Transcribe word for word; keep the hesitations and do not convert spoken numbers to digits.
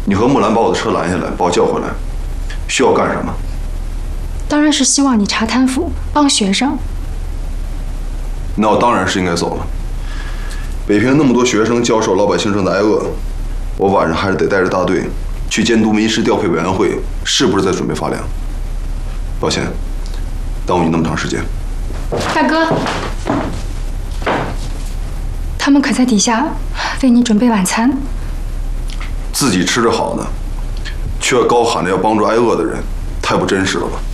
你和木兰把我的车拦下来，把我叫回来，需要干什么？ 当然是希望你查贪腐，帮学生。 那我当然是应该走了。北平那么多学生、教授、老百姓正在挨饿，我晚上还是得带着大队去监督民事调配委员会是不是在准备发粮。抱歉，耽误你那么长时间。 大哥，他们可在底下为你准备晚餐。 自己吃着好呢，却高喊着要帮助挨饿的人，太不真实了吧？